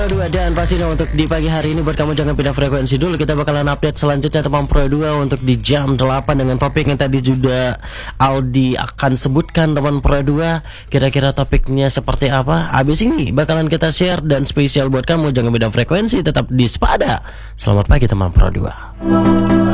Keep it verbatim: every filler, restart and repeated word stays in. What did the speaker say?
dua. Dan pastinya untuk di pagi hari ini buat kamu jangan pindah frekuensi dulu. Kita bakalan update selanjutnya teman Pro dua untuk di jam delapan dengan topik yang tadi juga Aldi akan sebutkan teman Pro dua. Kira-kira topiknya seperti apa? Habis ini bakalan kita share dan spesial buat kamu jangan pindah frekuensi, tetap di Sepada. Selamat pagi teman Pro dua.